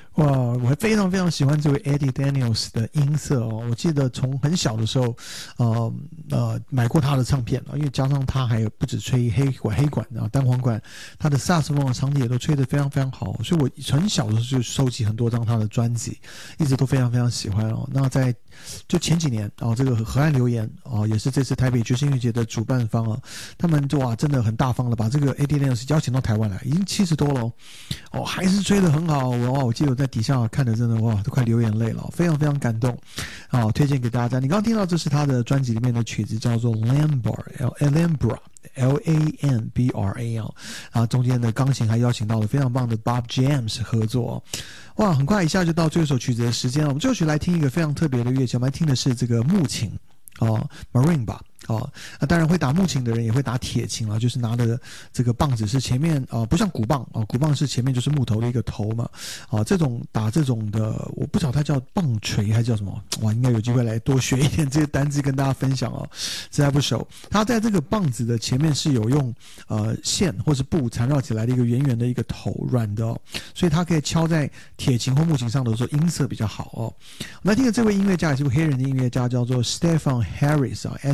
哇，我还非常非常喜欢这位 Eddie Daniels 的音色哦。我记得从很小的时候，买过他的唱片啊，因为加上他还有不止吹黑管啊、单簧管，他的萨克斯风的长笛也都吹得非常非常好，所以我很小的时候就收集很多张他的专辑，一直都非常非常喜欢哦。那在就前几年这个河岸留言也是这次台北爵士音乐节的主办方他们就真的很大方的把这个 Eddie Daniels 邀请到台湾来，已经70多了还是吹得很好我记得我在底下看的真的都快流眼泪了，非常非常感动推荐给大家。你刚刚听到这是他的专辑里面的曲子，叫做 Alhambra L-A-M-B-R-A 中间的钢琴还邀请到了非常棒的 Bob James 合作很快一下就到最后一首曲子的时间了。我们最后曲来听一个非常特别的乐器，我们来听的是这个木琴marimba当然会打木琴的人也会打铁琴就是拿的这个棒子是前面不像鼓棒鼓棒是前面就是木头的一个头嘛这种打这种的我不知道它叫棒槌还是叫什么应该有机会来多学一点这些单字跟大家分享实在不熟。它在这个棒子的前面是有用线或是布缠绕起来的一个圆圆的一个头软的所以它可以敲在铁琴或木琴上的时候音色比较好我们来听的这位音乐家也是位黑人的音乐家，叫做 Stephen Harris